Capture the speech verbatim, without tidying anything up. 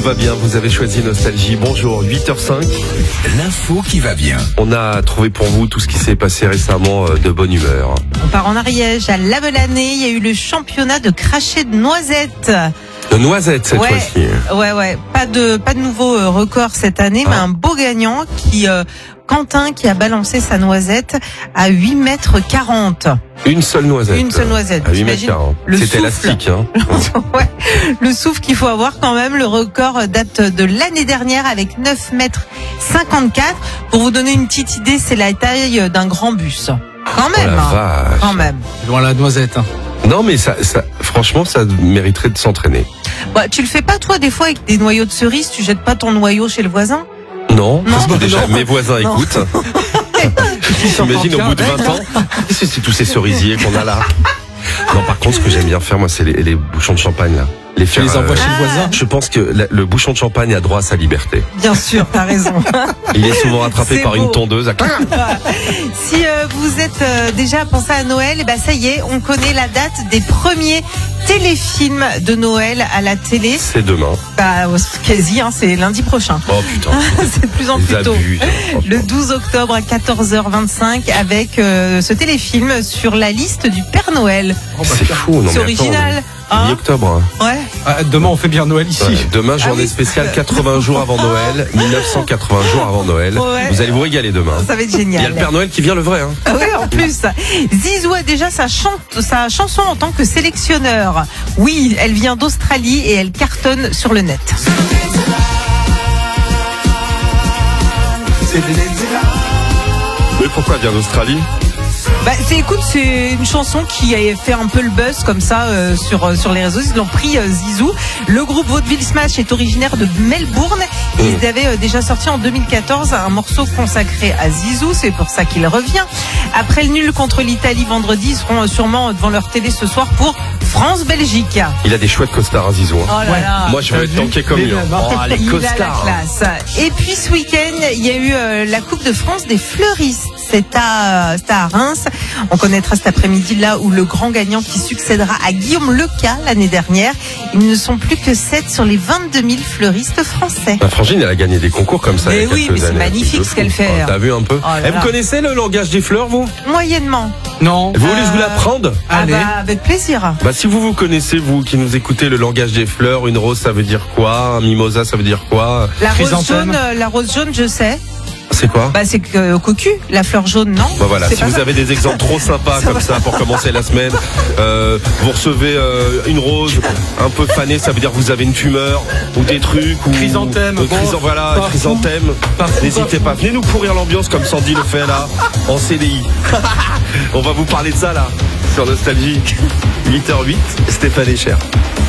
tout va bien, vous avez choisi Nostalgie. Bonjour, huit heures cinq. L'info qui va bien. On a trouvé pour vous tout ce qui s'est passé récemment de bonne humeur. On part en Ariège, à Lavelanet, il y a eu le championnat de cracher de noisettes. De noisettes cette ouais, fois-ci. Ouais, ouais. Pas de, pas de nouveau euh, record cette année, ah. mais un beau gagnant qui, euh, Quentin, qui a balancé sa noisette à huit mètres quarante. Une seule noisette. Une seule noisette. À huit mètres quarante. C'est élastique, hein. Ouais. Le souffle qu'il faut avoir quand même. Le record date de l'année dernière avec neuf mètres cinquante-quatre. Pour vous donner une petite idée, c'est la taille d'un grand bus. Quand même, oh la hein. vache. Quand même. Loin la noisette, hein. Non, mais ça, ça, franchement, ça mériterait de s'entraîner. Bah, tu le fais pas, toi, des fois, avec des noyaux de cerises, tu jettes pas ton noyau chez le voisin? Non, non parce que déjà, non. Mes voisins non. écoutent. T'imagines au bout de vingt ans, c'est, c'est tous ces cerisiers qu'on a là. Non, par contre, ce que j'aime bien faire, moi, c'est les, les bouchons de champagne, là. Les faire, tu les envoies euh, chez le voisin. Je pense que la, le bouchon de champagne a droit à sa liberté. Bien sûr, t'as raison. Il est souvent rattrapé c'est par beau. Une tondeuse. À... Si euh, vous êtes euh, déjà pensé à Noël, eh ben ça y est, on connaît la date des premiers téléfilms de Noël à la télé. C'est demain. Bah, quasi, hein, c'est lundi prochain. Oh putain. C'est de plus en plus tôt. Abus, le douze octobre à quatorze heures vingt-cinq avec euh, ce téléfilm sur la liste du Père Noël. Oh, bah, c'est fou, non? C'est original. Hein mi-octobre. Ouais. Ah, demain, on fait bien Noël ici. Ouais. Demain, journée ah, oui. spéciale quatre-vingts jours avant Noël, mille neuf cent quatre-vingts jours avant Noël. Ouais. Vous allez vous régaler demain. Ça va être génial. Il y a le Père Noël qui vient le vrai. Hein. Oui, en plus. Zizou a déjà sa, chante, sa chanson en tant que sélectionneur. Oui, elle vient d'Australie et elle cartonne sur le net. Mais pourquoi elle vient d'Australie? Bah, c'est, écoute, c'est une chanson qui a fait un peu le buzz comme ça euh, sur euh, sur les réseaux. Ils l'ont pris euh, Zizou. Le groupe Vaudeville Smash est originaire de Melbourne. Mmh. Ils avaient euh, déjà sorti en deux mille quatorze un morceau consacré à Zizou. C'est pour ça qu'il revient. Après le nul contre l'Italie vendredi, ils seront euh, sûrement devant leur télé ce soir pour France-Belgique. Il a des chouettes costards à Zizou. Hein. Oh là là. Moi, je veux être tanké comme lui. Oh, les costards. Il a la classe. Et puis ce week-end, il y a eu euh, la Coupe de France des fleuristes. C'est à, c'est à Reims. On connaîtra cet après-midi là où le grand gagnant qui succédera à Guillaume Leca l'année dernière. Ils ne sont plus que sept sur les vingt-deux mille fleuristes français. La Frangine, elle a gagné des concours comme ça. Mais il y a oui, mais c'est années. magnifique ce qu'elle fait. Oh, t'as vu un peu? Oh là eh, là. Vous connaissez le langage des fleurs, vous? Moyennement. Non. Vous euh... voulez que je vous l'apprendre? Ah Allez. bah, avec plaisir. Bah, si vous vous connaissez, vous qui nous écoutez, le langage des fleurs, une rose, ça veut dire quoi? Un mimosa, ça veut dire quoi? La rose jaune, la rose jaune, je sais. C'est quoi? Bah, c'est que cocu, la fleur jaune, non? Bah voilà, c'est si vous ça. avez des exemples trop sympas ça comme va. ça pour commencer la semaine, euh, vous recevez euh, une rose un peu fanée, ça veut dire que vous avez une tumeur ou des trucs ou chrysanthème, euh, bon, chrysan, voilà, parfou, chrysanthème. parfou, N'hésitez pas, venez nous pourrir l'ambiance comme Sandy le fait là en C D I. On va vous parler de ça là sur Nostalgie. huit heures huit, Stéphane Echer.